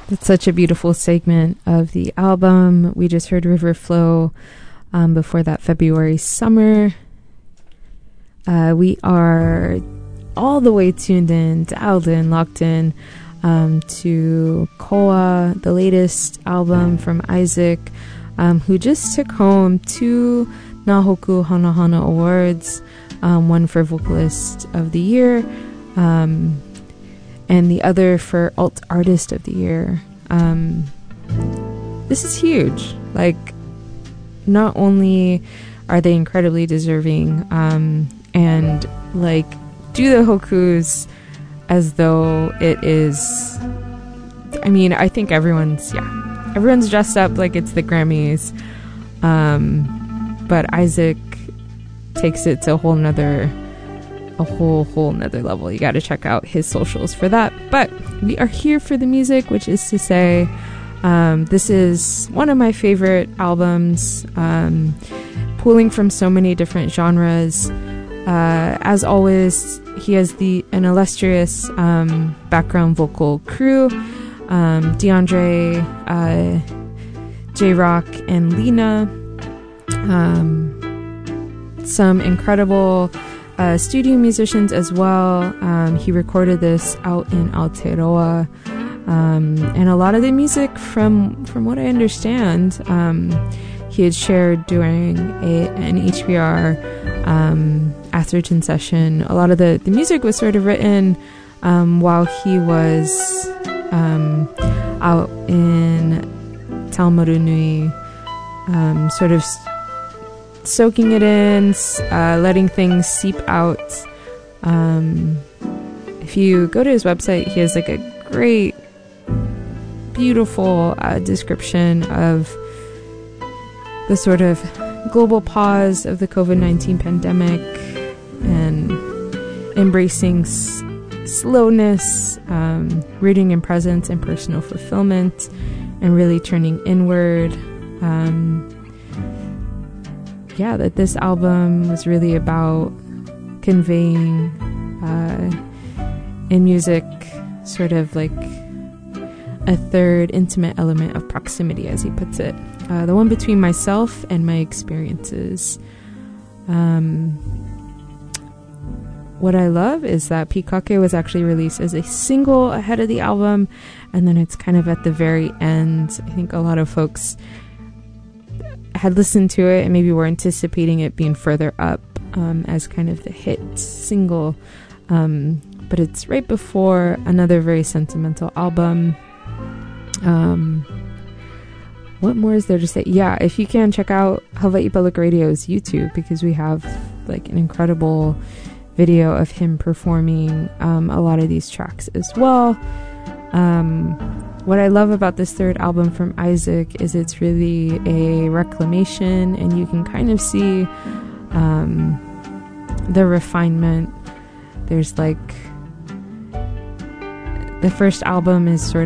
That's such a beautiful segment of the album. We just heard River Flow, before that February Summer. We are all the way tuned in, dialed in, locked in to Koa, the latest album from Isaac, who just took home 2 Nahoku Hanahana Awards, one for Vocalist of the Year, and the other for Alt Artist of the Year. This is huge. Like, not only are they incredibly deserving, and like do the hokus as though it is, I mean, I think everyone's dressed up like it's the Grammys, but Isaac takes it to a whole nother level. You got to check out his socials for that. But we are here for the music, which is to say, this is one of my favorite albums, pulling from so many different genres. As always, he has an illustrious background vocal crew, DeAndre, J-Rock, and Lena. Some incredible studio musicians as well. He recorded this out in Aotearoa, and a lot of the music, from what I understand, he had shared during an HBR Atherton session. A lot of the music was sort of written while he was out in Taumarunui, sort of soaking it in, letting things seep out. If you go to his website, he has like a great, beautiful description of the sort of global pause of the COVID-19 pandemic and embracing slowness, rooting in presence and personal fulfillment, and really turning inward. That this album was really about conveying in music sort of like a third intimate element of proximity, as he puts it, the one between myself and my experiences. What I love is that Pikake was actually released as a single ahead of the album, and then it's kind of at the very end. I think a lot of folks had listened to it and maybe were anticipating it being further up as kind of the hit single, but it's right before another very sentimental album. What more is there to say? Yeah, if you can, check out Hawaii Public Radio's YouTube, because we have like an incredible video of him performing a lot of these tracks as well. What I love about this third album from Isaac is it's really a reclamation, and you can kind of see the refinement. There's like, the first album is sort